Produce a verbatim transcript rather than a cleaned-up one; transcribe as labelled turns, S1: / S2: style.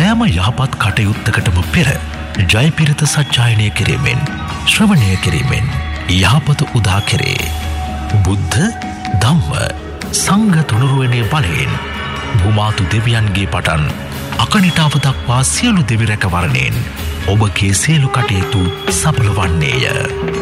S1: සෑම යහපත් කටයුත්තකටම පෙර ජයපිරිත සජ්ජායනය කිරීමෙන් ශ්‍රවණය කිරීමෙන් යහපත උදා කෙරේ. බුද්ධ ධම්ම සංඝ තුනුරුවනේ බලයෙන් භූමාතු දෙවියන්ගේ පටන් අකනිටාව දක්වා සියලු දෙවි රැකවරණයෙන් ඔබගේ සියලු කටයුතු සඵල වන්නේය.